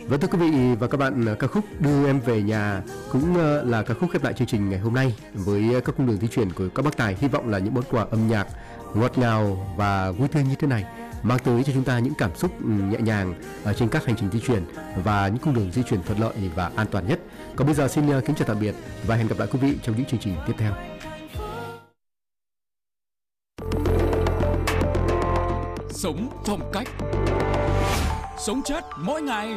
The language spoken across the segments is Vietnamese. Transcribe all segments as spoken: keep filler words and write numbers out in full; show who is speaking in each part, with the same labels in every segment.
Speaker 1: Vâng, thưa quý vị và các bạn, ca khúc Đưa Em Về Nhà cũng là ca khúc khép lại chương trình ngày hôm nay với các cung đường di chuyển của các bác tài. Hy vọng là những món quà âm nhạc ngọt ngào và vui tươi như thế này mang tới cho chúng ta những cảm xúc nhẹ nhàng ở trên các hành trình di chuyển và những cung đường di chuyển thuận lợi và an toàn nhất. Còn bây giờ xin kính chào tạm biệt và hẹn gặp lại quý vị trong những chương trình tiếp theo.
Speaker 2: Sống phong cách, sống chết mỗi ngày.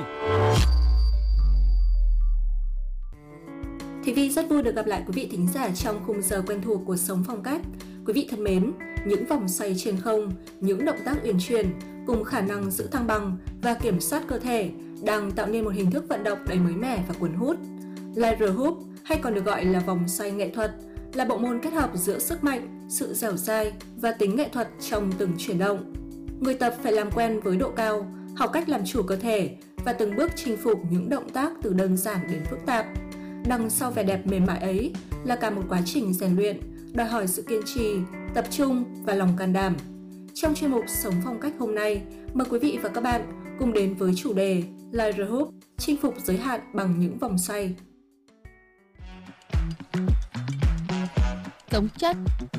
Speaker 3: Thì Vi rất vui được gặp lại quý vị thính giả trong khung giờ quen thuộc của Sống Phong Cách. Quý vị thân mến, những vòng xoay trên không, những động tác uyển chuyển cùng khả năng giữ thăng bằng và kiểm soát cơ thể đang tạo nên một hình thức vận động đầy mới mẻ và cuốn hút. Lyre Hoop, hay còn được gọi là vòng xoay nghệ thuật, là bộ môn kết hợp giữa sức mạnh, sự dẻo dai và tính nghệ thuật trong từng chuyển động. Người tập phải làm quen với độ cao, học cách làm chủ cơ thể và từng bước chinh phục những động tác từ đơn giản đến phức tạp. Đằng sau vẻ đẹp mềm mại ấy là cả một quá trình rèn luyện, đòi hỏi sự kiên trì, tập trung và lòng can đảm. Trong chuyên mục Sống Phong Cách hôm nay, mời quý vị và các bạn cùng đến với chủ đề Lyre Hoop, chinh phục giới hạn bằng những vòng xoay.
Speaker 4: Sống chất.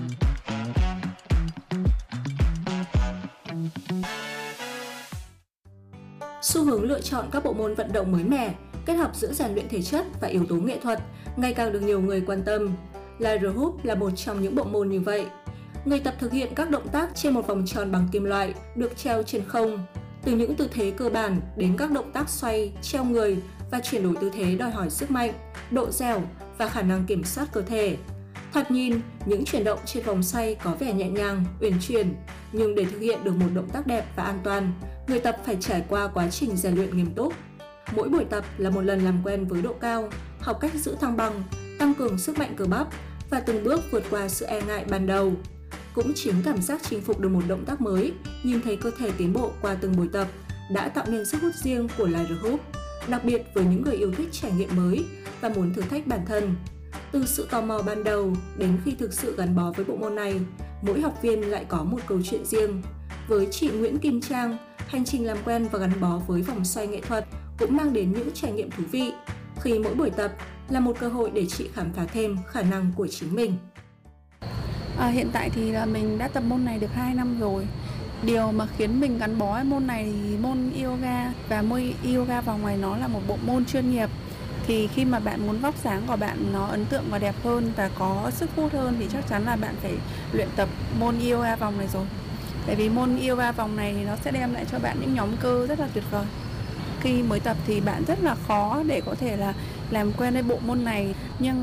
Speaker 3: Xu hướng lựa chọn các bộ môn vận động mới mẻ, kết hợp giữa rèn luyện thể chất và yếu tố nghệ thuật ngày càng được nhiều người quan tâm. Lyre Hoop là một trong những bộ môn như vậy. Người tập thực hiện các động tác trên một vòng tròn bằng kim loại được treo trên không. Từ những tư thế cơ bản đến các động tác xoay, treo người và chuyển đổi tư thế đòi hỏi sức mạnh, độ dẻo và khả năng kiểm soát cơ thể. Thoạt nhìn, những chuyển động trên vòng xoay có vẻ nhẹ nhàng, uyển chuyển, nhưng để thực hiện được một động tác đẹp và an toàn, người tập phải trải qua quá trình rèn luyện nghiêm túc. Mỗi buổi tập là một lần làm quen với độ cao, học cách giữ thăng bằng, tăng cường sức mạnh cơ bắp và từng bước vượt qua sự e ngại ban đầu. Cũng chính cảm giác chinh phục được một động tác mới, nhìn thấy cơ thể tiến bộ qua từng buổi tập đã tạo nên sức hút riêng của Lyre Hoop, đặc biệt với những người yêu thích trải nghiệm mới và muốn thử thách bản thân. Từ sự tò mò ban đầu đến khi thực sự gắn bó với bộ môn này, mỗi học viên lại có một câu chuyện riêng. Với chị Nguyễn Kim Trang, hành trình làm quen và gắn bó với vòng xoay nghệ thuật cũng mang đến những trải nghiệm thú vị, khi mỗi buổi tập là một cơ hội để chị khám phá thêm khả năng của chính mình.
Speaker 4: À, hiện tại thì là mình đã tập môn này được hai năm rồi. Điều mà khiến mình gắn bó với môn này thì môn yoga, và môn yoga vòng này nó là một bộ môn chuyên nghiệp. Thì khi mà bạn muốn vóc dáng của bạn nó ấn tượng và đẹp hơn và có sức hút hơn thì chắc chắn là bạn phải luyện tập môn yoga vòng này rồi. Tại vì môn yoga vòng này thì nó sẽ đem lại cho bạn những nhóm cơ rất là tuyệt vời. Khi mới tập thì bạn rất là khó để có thể là làm quen với bộ môn này, nhưng